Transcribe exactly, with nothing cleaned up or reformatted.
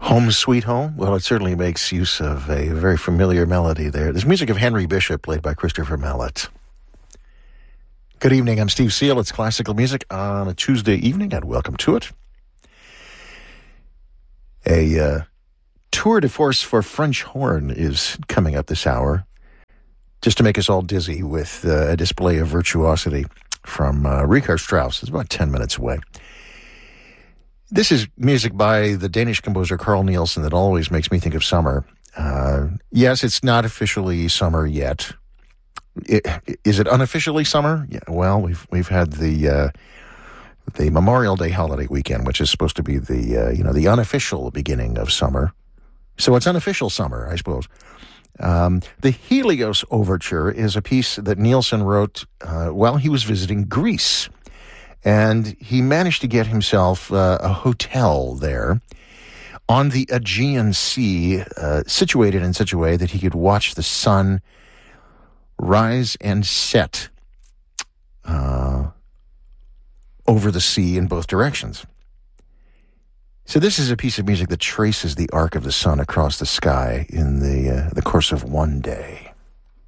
Home Sweet Home? Well, it certainly makes use of a very familiar melody there. There's music of Henry Bishop, played by Christopher Mallet. Good evening, I'm Steve Seal. It's classical music on a Tuesday evening, and welcome to it. A uh, tour de force for French horn is coming up this hour, just to make us all dizzy with uh, a display of virtuosity from uh, Richard Strauss. It's about ten minutes away. This is music by the Danish composer Carl Nielsen that always makes me think of summer. Uh, yes, it's not officially summer yet. It, is it unofficially summer? Yeah, well, we've we've had the uh, the Memorial Day holiday weekend, which is supposed to be the uh, you know the unofficial beginning of summer. So it's unofficial summer, I suppose. Um, the Helios Overture is a piece that Nielsen wrote uh, while he was visiting Greece. And he managed to get himself uh, a hotel there on the Aegean Sea, uh, situated in such a way that he could watch the sun rise and set uh, over the sea in both directions. So this is a piece of music that traces the arc of the sun across the sky in the uh, the course of one day.